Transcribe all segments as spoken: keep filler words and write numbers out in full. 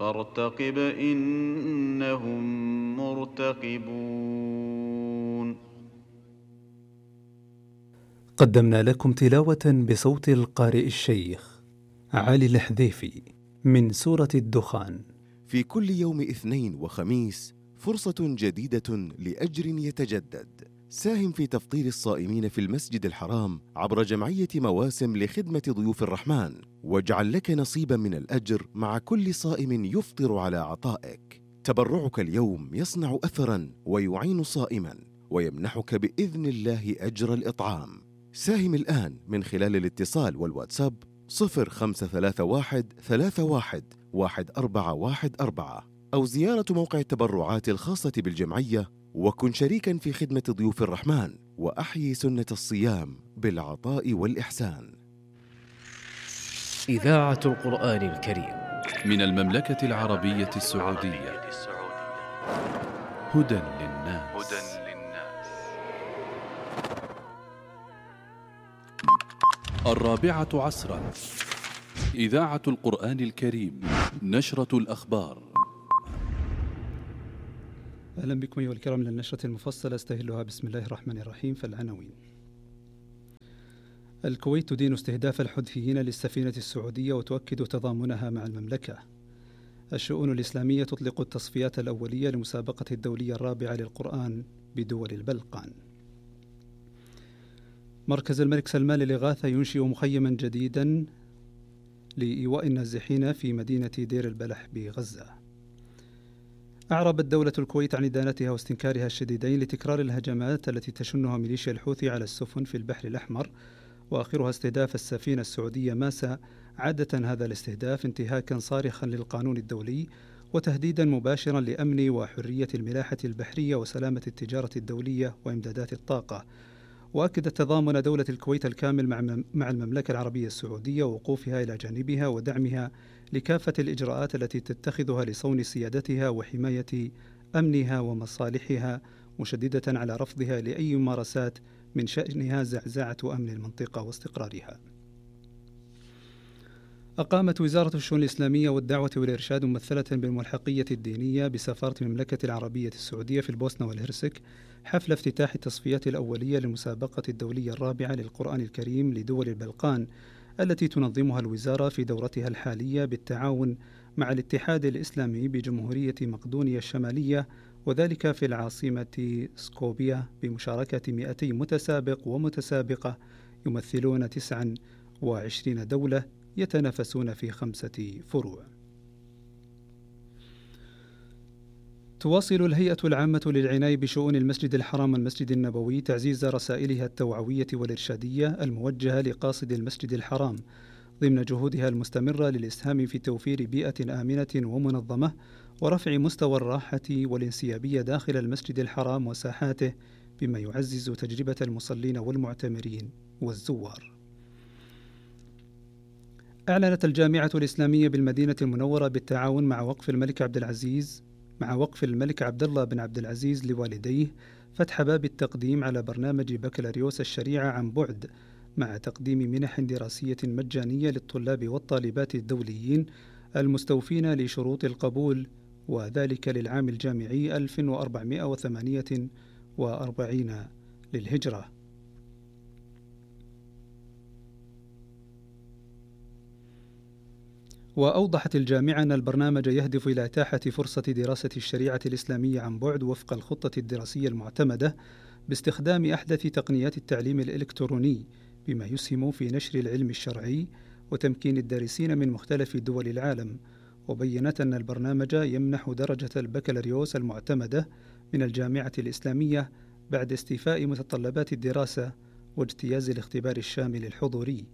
فارتقب إنهم مرتقبون. قدمنا لكم تلاوة بصوت القارئ الشيخ علي الحذيفي من سورة الدخان. في كل يوم اثنين وخميس فرصة جديدة لأجر يتجدد. ساهم في تفطير الصائمين في المسجد الحرام عبر جمعية مواسم لخدمة ضيوف الرحمن، واجعل لك نصيبا من الأجر مع كل صائم يفطر على عطائك. تبرعك اليوم يصنع أثرا ويعين صائما ويمنحك بإذن الله أجر الإطعام. ساهم الآن من خلال الاتصال والواتساب صفر خمسة ثلاثة واحد ثلاثة واحد واحد أربعة واحد أربعة أو زيارة موقع التبرعات الخاصة بالجمعية، وكن شريكا في خدمة ضيوف الرحمن وأحيي سنة الصيام بالعطاء والإحسان. إذاعة القرآن الكريم من المملكة العربية السعودية. هدى للناس. الرابعة عصرا. إذاعة القرآن الكريم، نشرة الأخبار. أهلا بكم أيها الكرام للنشرة المفصلة استهلها بسم الله الرحمن الرحيم. فالعناوين: الكويت تدين استهداف الحوثيين للسفينة السعودية وتؤكد تضامنها مع المملكة. الشؤون الإسلامية تطلق التصفيات الأولية لمسابقة الدولية الرابعة للقرآن بدول البلقان. مركز الملك سلمان للإغاثة ينشئ مخيما جديدا لإيواء النازحين في مدينة دير البلح بغزة. أعربت دولة الكويت عن إدانتها واستنكارها الشديدين لتكرار الهجمات التي تشنها ميليشيا الحوثي على السفن في البحر الأحمر، وآخرها استهداف السفينة السعودية ماسا، عادة هذا الاستهداف انتهاكا صارخا للقانون الدولي وتهديدا مباشرا لأمن وحرية الملاحة البحرية وسلامة التجارة الدولية وإمدادات الطاقة. وأكد تضامن دولة الكويت الكامل مع المملكة العربية السعودية ووقوفها إلى جانبها ودعمها لكافة الإجراءات التي تتخذها لصون سيادتها وحماية أمنها ومصالحها، مشددة على رفضها لأي ممارسات من شأنها زعزعة أمن المنطقة واستقرارها. أقامت وزارة الشؤون الإسلامية والدعوة والإرشاد ممثلة بالملحقية الدينية بسفارة المملكة العربية السعودية في البوسنة والهرسك حفل افتتاح التصفيات الأولية للمسابقة الدولية الرابعة للقرآن الكريم لدول البلقان، التي تنظمها الوزارة في دورتها الحالية بالتعاون مع الاتحاد الإسلامي بجمهورية مقدونيا الشمالية، وذلك في العاصمة سكوبيا بمشاركة مئتي متسابق ومتسابقة يمثلون تسعة وعشرين دولة يتنافسون في خمسة فروع. تواصل الهيئة العامة للعناية بشؤون المسجد الحرام والمسجد النبوي تعزيز رسائلها التوعوية والإرشادية الموجهة لقاصد المسجد الحرام ضمن جهودها المستمرة للإسهام في توفير بيئة آمنة ومنظمة ورفع مستوى الراحة والانسيابية داخل المسجد الحرام وساحاته، بما يعزز تجربة المصلين والمعتمرين والزوار. أعلنت الجامعة الإسلامية بالمدينة المنورة بالتعاون مع وقف الملك عبد العزيز مع وقف الملك عبد الله بن عبد العزيز لوالديه فتح باب التقديم على برنامج بكالوريوس الشريعة عن بعد، مع تقديم منح دراسية مجانية للطلاب والطالبات الدوليين المستوفين لشروط القبول، وذلك للعام الجامعي ألف وأربعمائة وثمانية وأربعين للهجرة. وأوضحت الجامعة أن البرنامج يهدف إلى إتاحة فرصة دراسة الشريعة الإسلامية عن بعد وفق الخطة الدراسية المعتمدة باستخدام أحدث تقنيات التعليم الإلكتروني، بما يسهم في نشر العلم الشرعي وتمكين الدارسين من مختلف دول العالم. وبينت أن البرنامج يمنح درجة البكالوريوس المعتمدة من الجامعة الإسلامية بعد استيفاء متطلبات الدراسة واجتياز الاختبار الشامل الحضوري.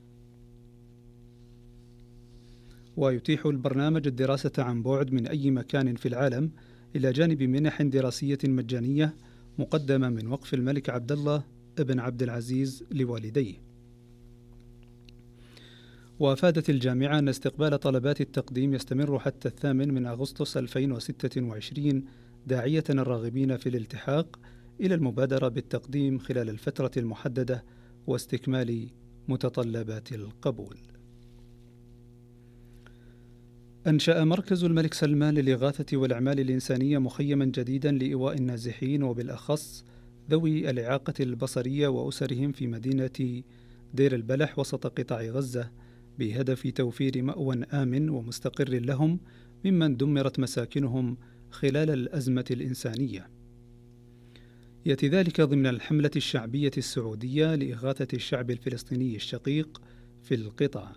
ويتيح البرنامج الدراسة عن بعد من أي مكان في العالم، إلى جانب منح دراسية مجانية مقدمة من وقف الملك عبد الله بن عبد العزيز لوالديه. وأفادت الجامعة أن استقبال طلبات التقديم يستمر حتى الثامن من أغسطس ألفين وستة وعشرين، داعية الراغبين في الالتحاق إلى المبادرة بالتقديم خلال الفترة المحددة واستكمال متطلبات القبول. أنشأ مركز الملك سلمان للإغاثة والأعمال الإنسانية مخيما جديدا لإيواء النازحين وبالأخص ذوي الإعاقة البصرية وأسرهم في مدينة دير البلح وسط قطاع غزة بهدف توفير مأوى آمن ومستقر لهم ممن دمرت مساكنهم خلال الأزمة الإنسانية. يأتي ذلك ضمن الحملة الشعبية السعودية لإغاثة الشعب الفلسطيني الشقيق في القطاع.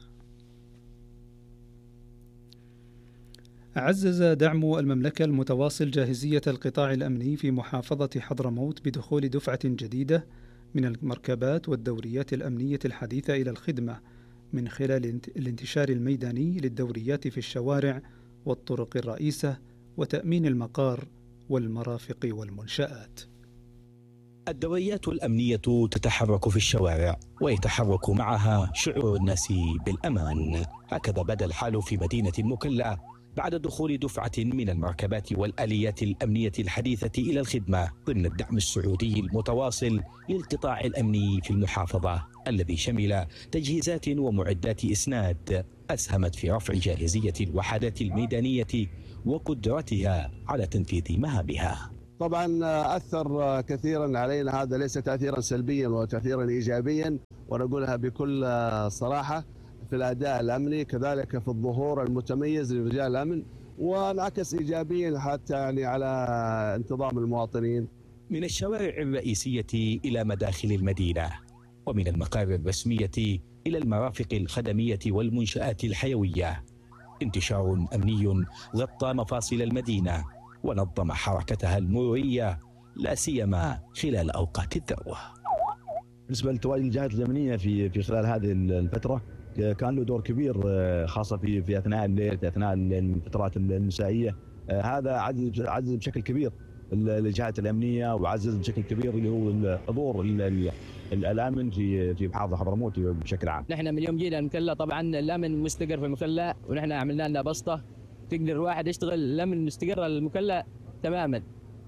عزز دعم المملكة المتواصل جاهزية القطاع الأمني في محافظة حضرموت بدخول دفعة جديدة من المركبات والدوريات الأمنية الحديثة إلى الخدمة من خلال الانتشار الميداني للدوريات في الشوارع والطرق الرئيسة وتأمين المقار والمرافق والمنشآت. الدوريات الأمنية تتحرك في الشوارع ويتحرك معها شعور الناس بالأمان. هكذا بدا الحال في مدينة المكلا بعد دخول دفعة من المركبات والآليات الأمنية الحديثة إلى الخدمة ضمن الدعم السعودي المتواصل للقطاع الأمني في المحافظة، الذي شمل تجهيزات ومعدات إسناد أسهمت في رفع جاهزية الوحدات الميدانية وقدرتها على تنفيذ مهامها. طبعا أثر كثيرا علينا، هذا ليس تأثيرا سلبيا وتأثيرا إيجابيا، ونقولها بكل صراحة، في الأداء الأمني كذلك في الظهور المتميز لرجال الأمن، وانعكس إيجابيا حتى يعني على انتظام المواطنين. من الشوارع الرئيسية إلى مداخل المدينة، ومن المقار الرسمية إلى المرافق الخدمية والمنشآت الحيوية، انتشار أمني غطى مفاصل المدينة ونظم حركتها المرورية لا سيما خلال أوقات الذروة. بالنسبة لتواجد الجهات الأمنية في في خلال هذه الفترة كان له دور كبير، خاصة في في أثناء الليل، في أثناء الفترات المسائية. هذا عزز عزز بشكل كبير الجهات الأمنية، وعزز بشكل كبير اللي هو حضور الأمن في في محافظة حضرموت بشكل عام. نحن من يوم جينا المكلا طبعا الأمن مستقر في المكلا، ونحن عملنا لنا بسطة تقدر الواحد يشتغل الأمن مستقر المكلا تماما،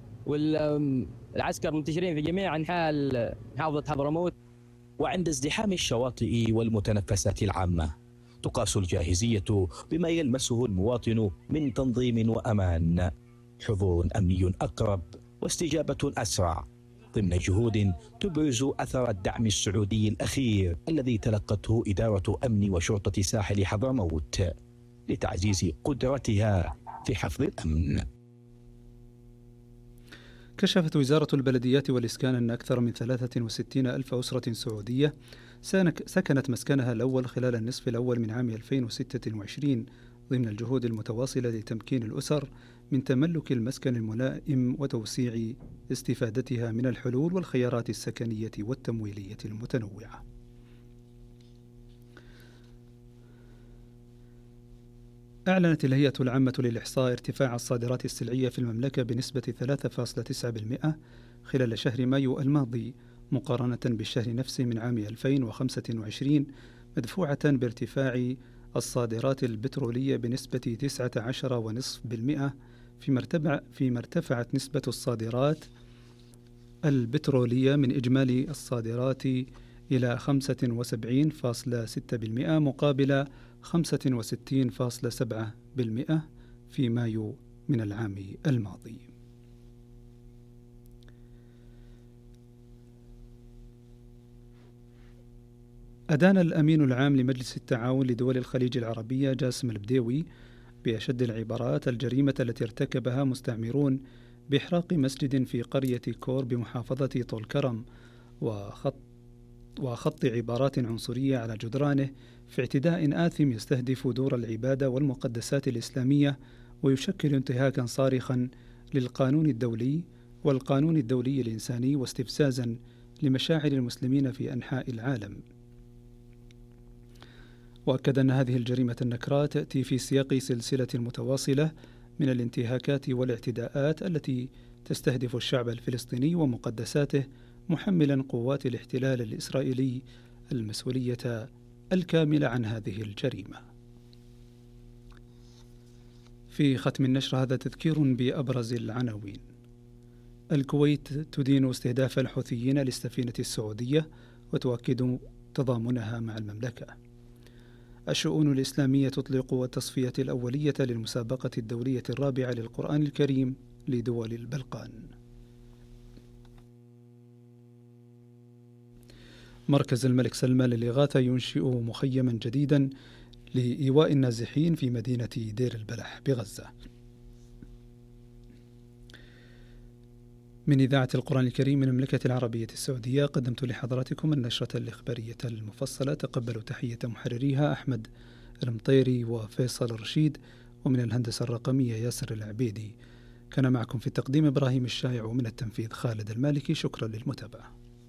والعسكر منتشرين في جميع أنحاء محافظة حضرموت. وعند ازدحام الشواطئ والمتنفسات العامة تقاس الجاهزية بما يلمسه المواطن من تنظيم وأمان، حضور أمني أقرب واستجابة أسرع ضمن جهود تبرز أثر الدعم السعودي الأخير الذي تلقته إدارة أمن وشرطة ساحل حضرموت لتعزيز قدرتها في حفظ الأمن. كشفت وزارة البلديات والإسكان أن أكثر من ثلاثة وستين ألف أسرة سعودية سكنت مسكنها الأول خلال النصف الأول من عام ألفين وستة وعشرين ضمن الجهود المتواصلة لتمكين الأسر من تملك المسكن الملائم وتوسيع استفادتها من الحلول والخيارات السكنية والتمويلية المتنوعة. أعلنت الهيئة العامة للإحصاء ارتفاع الصادرات السلعية في المملكة بنسبة ثلاثة فاصلة تسعة بالمئة خلال شهر مايو الماضي مقارنة بالشهر نفسه من عام ألفين وخمسة وعشرين، مدفوعة بارتفاع الصادرات البترولية بنسبة تسعة عشر فاصلة خمسة بالمئة فيما ارتفع فيما ارتفعت نسبة الصادرات البترولية من إجمالي الصادرات إلى خمسة وسبعين فاصلة ستة بالمئة مقابل خمسة وستين فاصلة سبعة بالمئة في مايو من العام الماضي. أدان الأمين العام لمجلس التعاون لدول الخليج العربية جاسم البديوي بأشد العبارات الجريمة التي ارتكبها مستعمرون بإحراق مسجد في قرية كور بمحافظة طول كرم وخط وخط عبارات عنصرية على جدرانه في اعتداء آثم يستهدف دور العبادة والمقدسات الإسلامية ويشكل انتهاكا صارخا للقانون الدولي والقانون الدولي الإنساني واستفزازا لمشاعر المسلمين في أنحاء العالم. وأكد أن هذه الجريمة النكراء تأتي في سياق سلسلة متواصلة من الانتهاكات والاعتداءات التي تستهدف الشعب الفلسطيني ومقدساته، محملا قوات الاحتلال الإسرائيلي المسؤولية الكاملة عن هذه الجريمة. في ختم النشر هذا تذكير بأبرز العناوين. الكويت تدين استهداف الحوثيين للسفينة السعودية وتؤكد تضامنها مع المملكة. الشؤون الإسلامية تطلق التصفية الأولية للمسابقة الدولية الرابعة للقرآن الكريم لدول البلقان. مركز الملك سلمان للإغاثة ينشئ مخيما جديدا لإيواء النازحين في مدينة دير البلح بغزة. من إذاعة القرآن الكريم من المملكة العربية السعودية قدمت لحضراتكم النشرة الإخبارية المفصلة. تقبلوا تحية محرريها أحمد المطيري وفيصل الرشيد، ومن الهندسة الرقمية ياسر العبيدي. كان معكم في التقديم إبراهيم الشايع، ومن التنفيذ خالد المالكي. شكرا للمتابعة.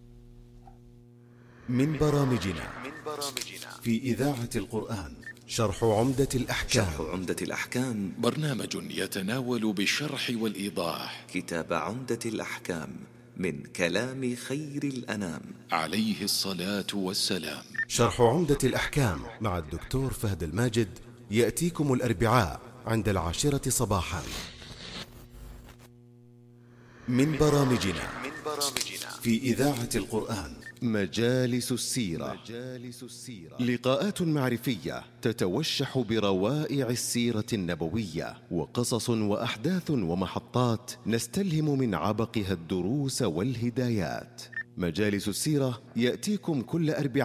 من برامجنا في إذاعة القرآن شرح عمدة الأحكام. شرح عمدة الأحكام برنامج يتناول بالشرح والإيضاح كتاب عمدة الأحكام من كلام خير الأنام عليه الصلاة والسلام. شرح عمدة الأحكام مع الدكتور فهد الماجد يأتيكم الأربعاء عند العاشرة صباحا. من برامجنا في إذاعة القرآن مجالس السيرة. لقاءات معرفية تتوشح بروائع السيرة النبوية، وقصص وأحداث ومحطات نستلهم من عبقها الدروس والهدايات. مجالس السيرة يأتيكم كل أربعاء